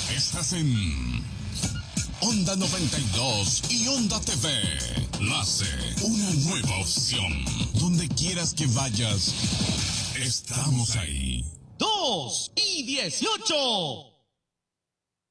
Estás en Onda 92 y Onda TV. LASE, una nueva opción. Donde quieras que vayas, estamos ahí. 2 y 18.